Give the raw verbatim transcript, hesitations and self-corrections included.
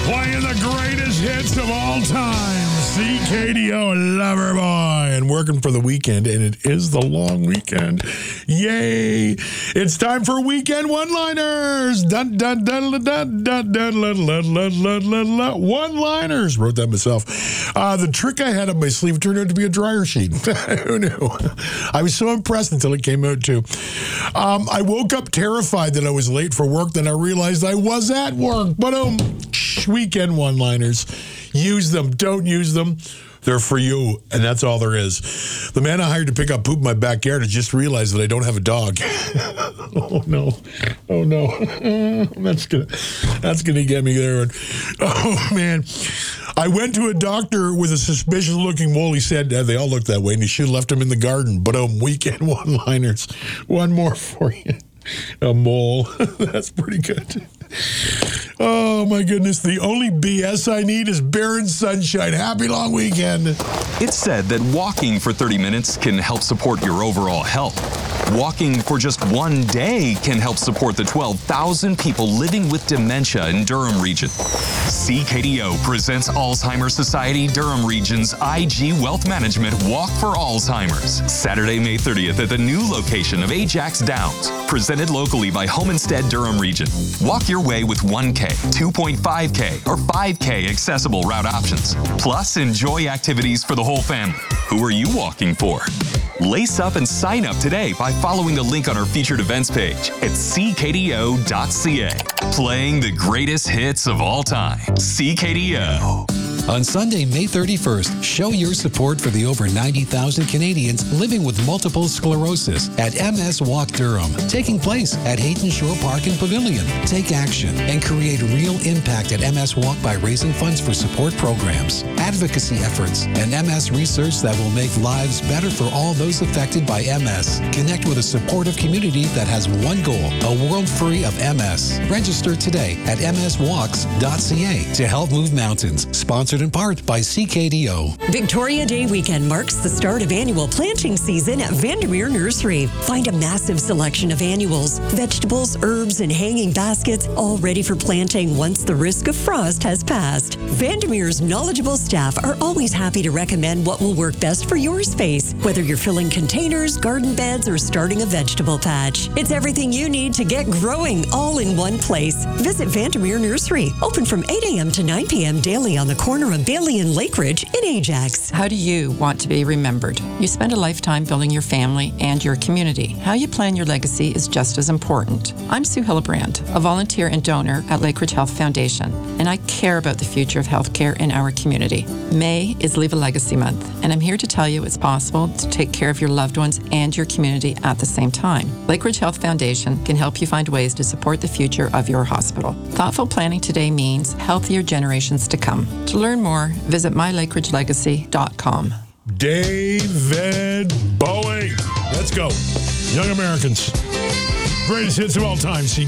Playing the greatest hits of all time. C K D O Loverboy. And working for the weekend, and it is the long weekend. Yay. It's time for weekend one-liners. Dun, dun, dun, dun, dun, dun, dun, dun, dun, dun, dun, dun. One-liners. Wrote that myself. Uh, the trick I had up my sleeve turned out to be a dryer sheet. Who knew? I was so impressed until it came out, too. Um, I woke up terrified that I was late for work. Then I realized I was at work. But um, weekend one-liners. Use them. Don't use them. They're for you, and that's all there is. The man I hired to pick up poop in my backyard has just realized that I don't have a dog. Oh, no. Oh, no. That's gonna, that's gonna get me there. Oh, man. I went to a doctor with a suspicious-looking mole. He said, uh, they all look that way, and he should have left him in the garden. But um, weekend one-liners. One more for you. A mole. That's pretty good. Oh, my goodness. The only B S I need is barren sunshine. Happy long weekend. It's said that walking for thirty minutes can help support your overall health. Walking for just one day can help support the twelve thousand people living with dementia in Durham Region. C K D O presents Alzheimer's Society Durham Region's I G Wealth Management Walk for Alzheimer's. Saturday, May thirtieth at the new location of Ajax Downs. Presented locally by Home Instead Durham Region. Walk your way with one K, two point five K, or five K accessible route options. Plus, enjoy activities for the whole family. Who are you walking for? Lace up and sign up today by following the link on our featured events page at c k d o dot c a. Playing the greatest hits of all time. C K D O. On Sunday, May thirty-first, show your support for the over ninety thousand Canadians living with multiple sclerosis at M S Walk Durham, taking place at Hayton Shore Park and Pavilion. Take action and create real impact at M S Walk by raising funds for support programs, advocacy efforts, and M S research that will make lives better for all those affected by M S. Connect with a supportive community that has one goal, a world free of M S. Register today at m s walks dot c a to help move mountains. Sponsored in part by C K D O. Victoria Day weekend marks the start of annual planting season at Vandermeer Nursery. Find a massive selection of annuals, vegetables, herbs, and hanging baskets, all ready for planting once the risk of frost has passed. Vandermeer's knowledgeable staff are always happy to recommend what will work best for your space, whether you're filling containers, garden beds, or starting a vegetable patch. It's everything you need to get growing all in one place. Visit Vandermeer Nursery, open from eight a.m. to nine p.m. daily on the corner of Bailey and Lake Ridge in Ajax. How do you want to be remembered? You spend a lifetime building your family and your community. How you plan your legacy is just as important. I'm Sue Hillebrand, a volunteer and donor at Lake Ridge Health Foundation, and I care about the future of healthcare in our community. May is Leave a Legacy Month, and I'm here to tell you it's possible to take care of your loved ones and your community at the same time. Lake Ridge Health Foundation can help you find ways to support the future of your hospital. Thoughtful planning today means healthier generations to come. To learn more, visit my lake ridge legacy dot com. David Bowie. Let's go. Young Americans. Greatest hits of all time. See